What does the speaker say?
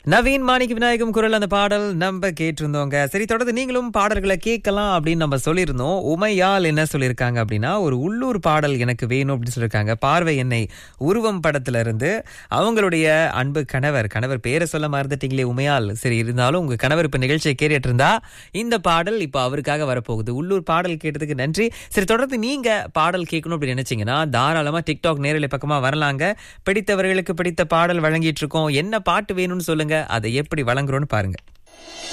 நவீன் மாணிக்க விநாயகம் குரல் அந்த பாடல் நம்ம கேட்டிருந்தோங்க. சரி, தொடர்ந்து நீங்களும் பாடல்களை கேட்கலாம் அப்படின்னு நம்ம சொல்லியிருந்தோம். உமையால் என்ன சொல்லியிருக்காங்க அப்படின்னா, ஒரு உள்ளூர் பாடல் எனக்கு வேணும் அப்படின்னு சொல்லியிருக்காங்க. பார்வை என்னை உருவம் படத்துல இருந்து அவங்களுடைய அன்பு கணவர் பேரை சொல்ல மறந்துட்டீங்களே உமையால். சரி, இருந்தாலும் உங்க கணவர் இப்ப நிகழ்ச்சியை கேட்டுட்டு இருந்தா இந்த பாடல் இப்ப அவருக்காக வரப்போகுது. உள்ளூர் பாடல் கேட்டதுக்கு நன்றி. சரி, தொடர்ந்து நீங்க பாடல் கேட்கணும் அப்படின்னு நினைச்சீங்கன்னா தாராளமா டிக்டாக் நேரலை பக்கமா வரலாங்க. பிடித்தவர்களுக்கு பிடித்த பாடல் வழங்கிட்டு இருக்கோம். என்ன பாட்டு வேணும்னு சொல்லுங்க, அதை எப்படி வழங்குறோம்னு பாருங்க.